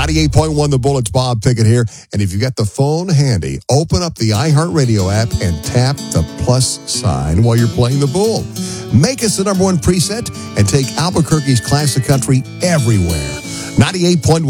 98.1 The Bullets, Bob Pickett here. And if you got the phone handy, open up the iHeartRadio app and tap the plus sign while you're playing the Bull. Make us the number one preset and take Albuquerque's classic country everywhere. 98.1